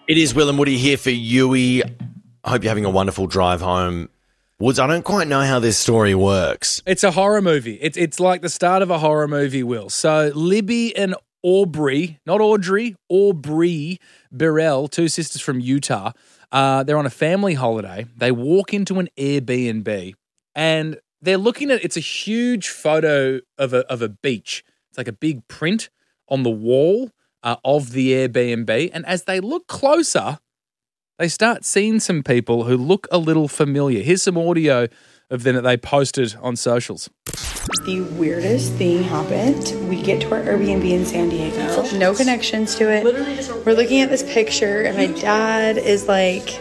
It is Will and Woody here for Yui. I hope you're having a wonderful drive home. Woods, I don't quite know how this story works. It's a horror movie. It's like the start of a horror movie, Will. So Libby and Aubrey, not Audrey, Aubrey Burrell, two sisters from Utah, they're on a family holiday. They walk into an Airbnb and they're looking at, it's a huge photo of a beach. It's like a big print on the wall of the Airbnb. And as they look closer, they start seeing some people who look a little familiar. Here's some audio of them that they posted on socials. The weirdest thing happened. We get to our Airbnb in San Diego. No connections to it. We're looking at this picture and my dad is like,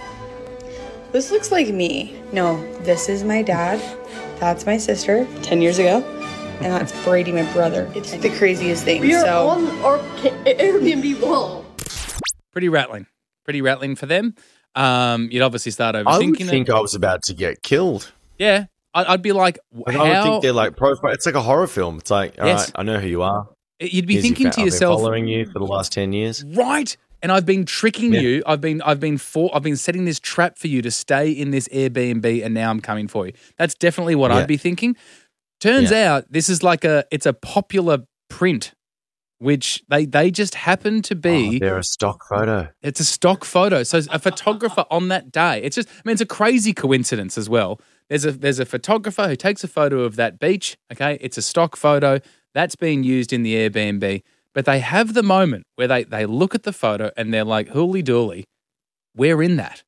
this looks like me. No, this is my dad. That's my sister 10 years ago. And that's Brady, my brother. It's the craziest thing. We are on our Airbnb wall. Pretty rattling for them. You'd obviously start overthinking I would it. think I was about to get killed. Yeah. I'd be like, I would think they're like profile. It's like a horror film. It's like, all right, I know who you are. You'd be thinking to yourself, I've been following you for the last 10 years. Right. And I've been tricking you. I've been setting this trap for you to stay in this Airbnb, and now I'm coming for you. That's definitely what I'd be thinking. Turns out this is it's a popular print, which they just happen to be. They're a stock photo. It's a stock photo. So a photographer on that day. It's a crazy coincidence as well. There's a photographer who takes a photo of that beach. Okay, it's a stock photo that's being used in the Airbnb. But they have the moment where they look at the photo and they're like, "Hooly dooly, we're in that."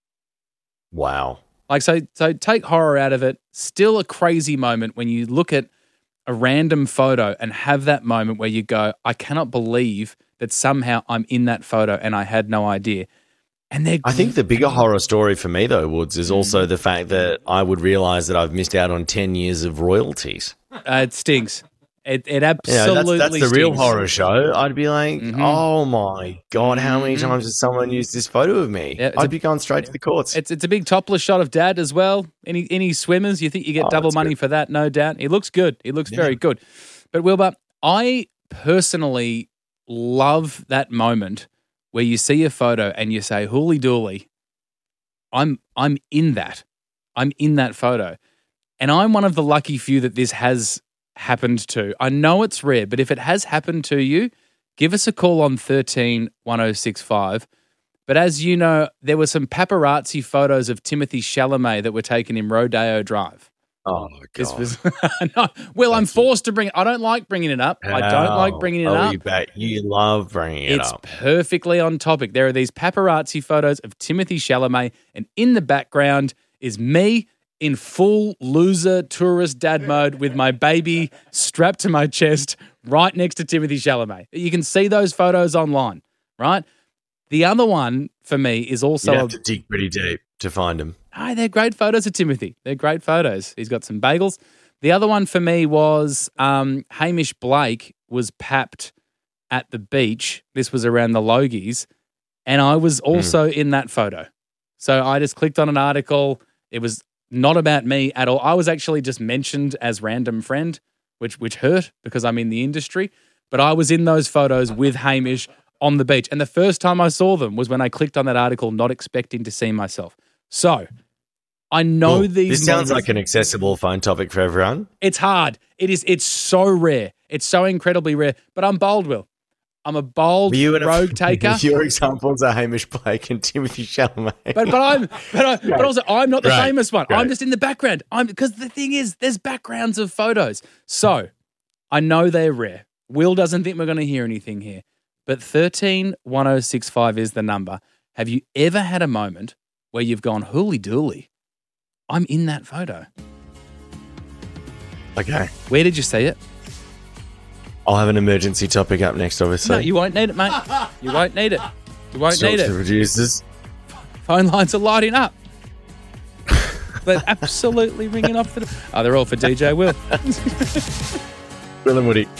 Wow. Like, so take horror out of it. Still a crazy moment when you look at a random photo and have that moment where you go, I cannot believe that somehow I'm in that photo and I had no idea. And I think the bigger horror story for me, though, Woods, is also the fact that I would realize that I've missed out on 10 years of royalties. It stings. It absolutely that's the stings. real horror show. I'd be like, oh my God, how many times has someone used this photo of me? Yeah, I'd be going straight to the courts. It's a big topless shot of Dad as well. Any swimmers? You think you get double money for that? No doubt. He looks good. He looks very good. But Wilbur, I personally love that moment where you see a photo and you say, "Hooly dooly, I'm in that. I'm in that photo," and I'm one of the lucky few that this has happened to. I know it's rare, but if it has happened to you, give us a call on 13 1065. But as you know, there were some paparazzi photos of Timothy Chalamet that were taken in Rodeo Drive. Oh, my God. This was, no, well, I'm forced to bring it. I don't like bringing it up. I don't like bringing it up. You love bringing it up. It's perfectly on topic. There are these paparazzi photos of Timothy Chalamet, and in the background is me in full loser tourist dad mode with my baby strapped to my chest right next to Timothy Chalamet. You can see those photos online, right? The other one for me is also... You have to dig pretty deep to find them. Oh, they're great photos of Timothy. They're great photos. He's got some bagels. The other one for me was Hamish Blake was papped at the beach. This was around the Logies, and I was also in that photo. So I just clicked on an article. It was not about me at all. I was actually just mentioned as random friend, which hurt because I'm in the industry. But I was in those photos with Hamish on the beach. And the first time I saw them was when I clicked on that article, not expecting to see myself. So I know This sounds like an accessible phone topic for everyone. It's hard. It's so rare. It's so incredibly rare. But I'm bold, Will. I'm a bold rogue taker. Your examples are Hamish Blake and Timothy Chalamet. But also I'm not the famous one. Great. I'm just in the background. Because the thing is, there's backgrounds of photos. So I know they're rare. Will doesn't think we're going to hear anything here. But 13 1065 is the number. Have you ever had a moment where you've gone, "Hooly dooly, I'm in that photo"? Okay. Where did you see it? I'll have an emergency topic up next, obviously. No, you won't need it, mate. You won't need it. You won't need it. The producers. Phone lines are lighting up. They're absolutely ringing off. They're all for DJ Will. Will and Woody.